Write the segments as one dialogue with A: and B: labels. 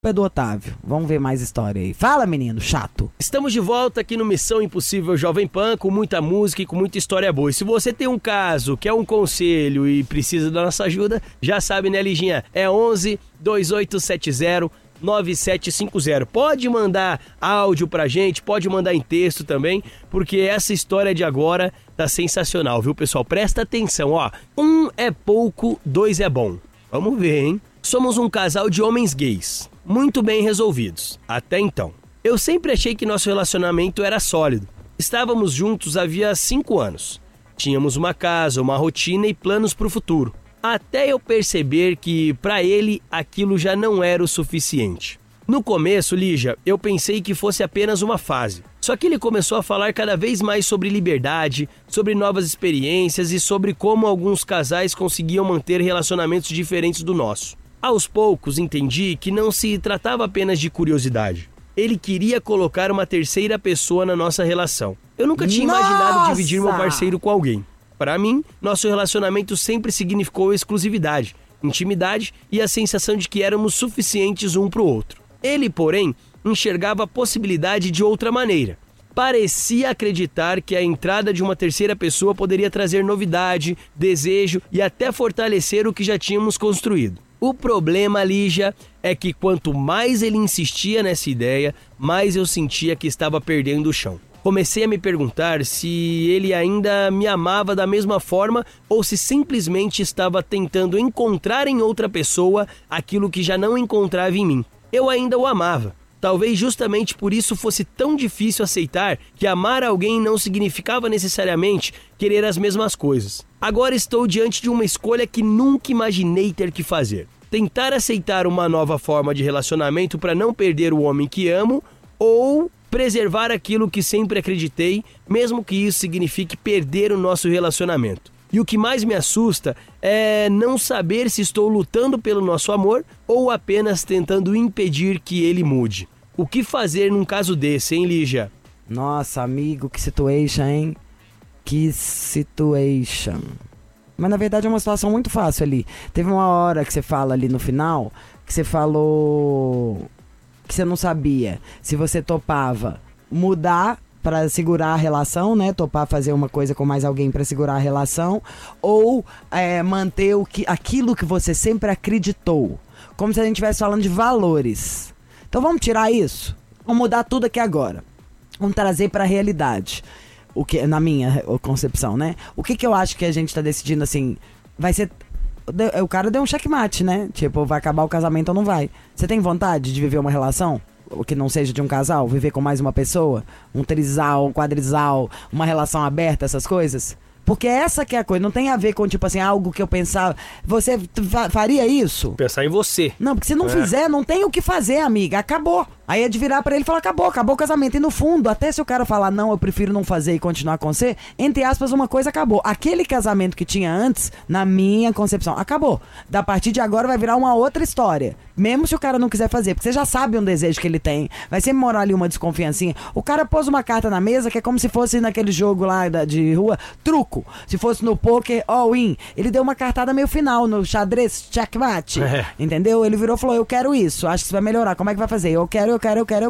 A: é do Otávio. Vamos ver mais história aí. Fala, menino, chato.
B: Estamos de volta aqui no Missão Impossível Jovem Pan, com muita música e com muita história boa. E se você tem um caso, quer um conselho e precisa da nossa ajuda, já sabe, né, Liginha? É 11 2870 9750. Pode mandar áudio pra gente, pode mandar em texto também, porque essa história de agora tá sensacional, viu, pessoal? Presta atenção, ó. 1 é pouco, 2 é bom. Vamos ver, hein? Somos um casal de homens gays, muito bem resolvidos, até então. Eu sempre achei que nosso relacionamento era sólido. Estávamos juntos havia 5 anos. Tínhamos uma casa, uma rotina e planos para o futuro. Até eu perceber que, para ele, aquilo já não era o suficiente. No começo, Lígia, eu pensei que fosse apenas uma fase. Só que ele começou a falar cada vez mais sobre liberdade, sobre novas experiências e sobre como alguns casais conseguiam manter relacionamentos diferentes do nosso. Aos poucos, entendi que não se tratava apenas de curiosidade. Ele queria colocar uma terceira pessoa na nossa relação. Eu nunca tinha imaginado dividir meu parceiro com alguém. Para mim, nosso relacionamento sempre significou exclusividade, intimidade e a sensação de que éramos suficientes um para o outro. Ele, porém, enxergava a possibilidade de outra maneira. Parecia acreditar que a entrada de uma terceira pessoa poderia trazer novidade, desejo e até fortalecer o que já tínhamos construído. O problema, Lígia, é que quanto mais ele insistia nessa ideia, mais eu sentia que estava perdendo o chão. Comecei a me perguntar se ele ainda me amava da mesma forma ou se simplesmente estava tentando encontrar em outra pessoa aquilo que já não encontrava em mim. Eu ainda o amava. Talvez justamente por isso fosse tão difícil aceitar que amar alguém não significava necessariamente querer as mesmas coisas. Agora estou diante de uma escolha que nunca imaginei ter que fazer. Tentar aceitar uma nova forma de relacionamento para não perder o homem que amo ou preservar aquilo que sempre acreditei, mesmo que isso signifique perder o nosso relacionamento. E o que mais me assusta é não saber se estou lutando pelo nosso amor ou apenas tentando impedir que ele mude. O que fazer num caso desse, hein, Lígia?
A: Nossa, amigo, que situation, hein? Que situation. Mas na verdade é uma situação muito fácil ali. Teve uma hora que você fala ali no final, que você falou que você não sabia se você topava mudar pra segurar a relação, né? Topar fazer uma coisa com mais alguém pra segurar a relação, ou manter aquilo que você sempre acreditou. Como se a gente estivesse falando de valores. Então vamos tirar isso? Vamos mudar tudo aqui agora. Vamos trazer pra realidade. O que, na minha concepção, né? O que eu acho que a gente tá decidindo assim, vai ser... O cara deu um checkmate, né? Tipo, vai acabar o casamento ou não vai. Você tem vontade de viver uma relação? O que não seja de um casal, viver com mais uma pessoa, um trisal, um quadrisal, uma relação aberta, essas coisas? Porque essa que é a coisa, não tem a ver com, tipo assim, algo que eu pensava. Você faria isso?
B: Pensar em você.
A: Não, porque se não fizer, não tem o que fazer, amiga, acabou. Aí é de virar pra ele e falar, acabou o casamento. E no fundo, até se o cara falar, não, eu prefiro não fazer e continuar com você, entre aspas, uma coisa acabou. Aquele casamento que tinha antes, na minha concepção, acabou. Da partir de agora vai virar uma outra história. Mesmo se o cara não quiser fazer, porque você já sabe um desejo que ele tem. Vai sempre morar ali uma desconfiancinha. O cara pôs uma carta na mesa que é como se fosse naquele jogo lá de rua, truco. Se fosse no poker, all-in. Ele deu uma cartada meio final, no xadrez, checkmate. Entendeu? Ele virou e falou, eu quero isso, acho que isso vai melhorar. Como é que vai fazer? Eu quero.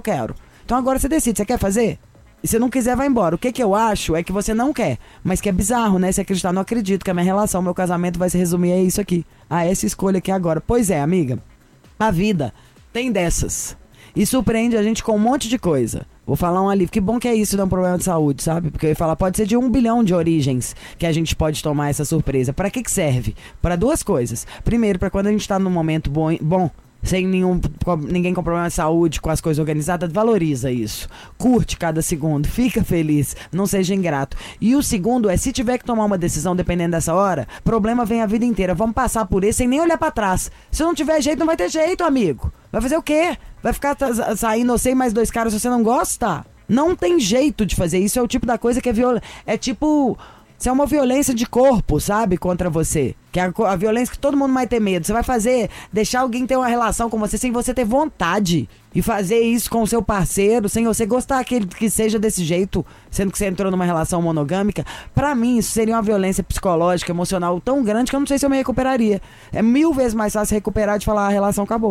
A: Então agora você decide, você quer fazer? E se não quiser, vai embora. O que eu acho é que você não quer. Mas que é bizarro, né? Se acreditar, não acredito que a minha relação, meu casamento vai se resumir a isso aqui. A essa escolha aqui agora. Pois é, amiga. A vida tem dessas. E surpreende a gente com um monte de coisa. Vou falar um alívio. Que bom que é isso, não é um problema de saúde, sabe? Porque eu ia falar, pode ser de 1 bilhão de origens que a gente pode tomar essa surpresa. Pra que serve? Para 2 coisas. Primeiro, pra quando a gente tá num momento bom, sem ninguém com problema de saúde, com as coisas organizadas, valoriza isso. Curte cada segundo, fica feliz, não seja ingrato. E o segundo é, se tiver que tomar uma decisão dependendo dessa hora, problema vem a vida inteira. Vamos passar por isso sem nem olhar pra trás. Se não tiver jeito, não vai ter jeito, amigo. Vai fazer o quê? Vai ficar saindo você e mais 2 caras se você não gosta? Não tem jeito de fazer isso. É o tipo da coisa que é violenta. É tipo... Isso é uma violência de corpo, sabe? Contra você. Que é a violência que todo mundo vai ter medo. Você vai deixar alguém ter uma relação com você sem você ter vontade. E fazer isso com o seu parceiro, sem você gostar que seja desse jeito, sendo que você entrou numa relação monogâmica. Pra mim, isso seria uma violência psicológica, emocional tão grande que eu não sei se eu me recuperaria. É 1000 vezes mais fácil recuperar de falar, a relação acabou.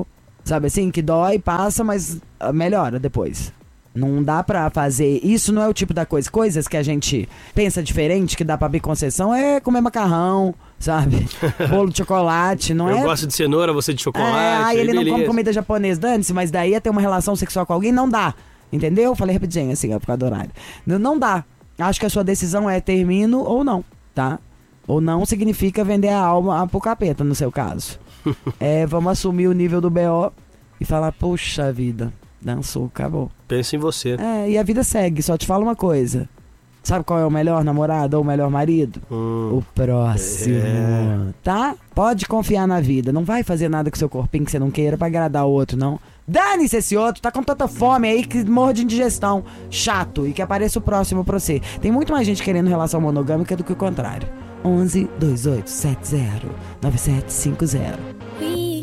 A: Sabe assim, que dói, passa, mas melhora depois. Não dá pra fazer, isso não é o tipo da coisa. Coisas que a gente pensa diferente, que dá pra abrir concessão, é comer macarrão, sabe? Bolo de chocolate, não é?
B: Eu gosto de cenoura, você de chocolate.
A: Aí ele não come
B: beleza.
A: comida japonesa, dane-se, mas daí é ter uma relação sexual com alguém, não dá. Entendeu? Falei rapidinho assim, por causa do horário. Não dá. Acho que a sua decisão é termino ou não, tá? Ou não significa vender a alma pro capeta, no seu caso. Vamos assumir o nível do BO e falar, puxa vida, dançou, acabou.
B: Pensa em você.
A: E a vida segue, só te falo uma coisa. Sabe qual é o melhor namorado ou o melhor marido? O próximo, tá? Pode confiar na vida, não vai fazer nada com seu corpinho que você não queira pra agradar o outro, não. Dane-se esse outro, tá com tanta fome aí que morre de indigestão, chato, e que apareça o próximo pra você. Tem muito mais gente querendo relação monogâmica do que o contrário. 11 2870 9750